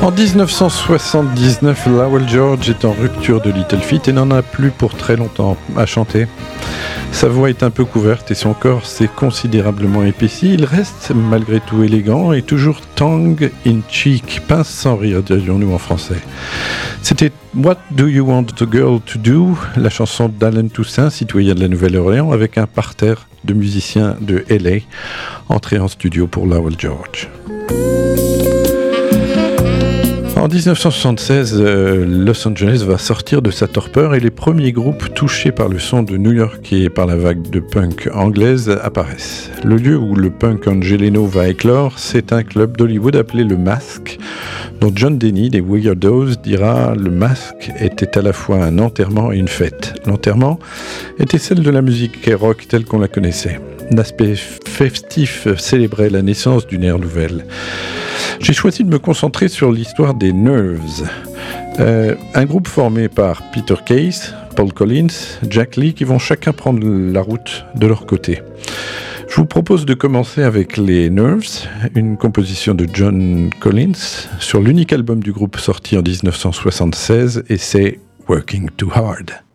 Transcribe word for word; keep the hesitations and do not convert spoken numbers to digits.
En dix-neuf cent soixante-dix-neuf, Lowell George est en rupture de Little Feat et n'en a plus pour très longtemps à chanter. Sa voix est un peu couverte et son corps s'est considérablement épaissi. Il reste malgré tout élégant et toujours tongue in cheek, pince sans rire, dirions-nous en français. C'était What Do You Want the Girl to Do, la chanson d'Allen Toussaint, citoyen de la Nouvelle-Orléans, avec un parterre de musiciens de L A entrés en studio pour Lowell George. En dix-neuf cent soixante-seize, euh, Los Angeles va sortir de sa torpeur et les premiers groupes touchés par le son de New York et par la vague de punk anglaise apparaissent. Le lieu où le punk angeleno va éclore, c'est un club d'Hollywood appelé le Masque, dont John Denny des Weirdos dira « Le Masque était à la fois un enterrement et une fête ». L'enterrement était celle de la musique rock telle qu'on la connaissait. L'aspect festif célébrait la naissance d'une ère nouvelle. J'ai choisi de me concentrer sur l'histoire des Nerves, euh, un groupe formé par Peter Case, Paul Collins, Jack Lee, qui vont chacun prendre la route de leur côté. Je vous propose de commencer avec les Nerves, une composition de John Collins sur l'unique album du groupe sorti en dix-neuf cent soixante-seize, et c'est Working Too Hard.